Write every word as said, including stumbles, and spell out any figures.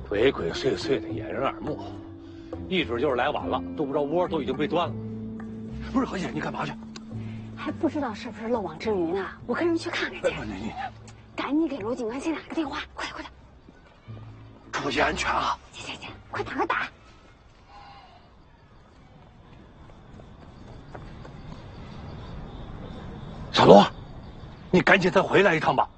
鬼鬼祟祟的，掩人耳目，一准就是来晚了，都不知道窝都已经被端了。不是何姐，你干嘛去？ 还不知道是不是漏网之鱼呢，我跟人去看看去。 你你赶紧给罗警官先打个电话，快快的！ 注意安全啊！ 行行行，快打快打！ 小罗，你赶紧再回来一趟吧。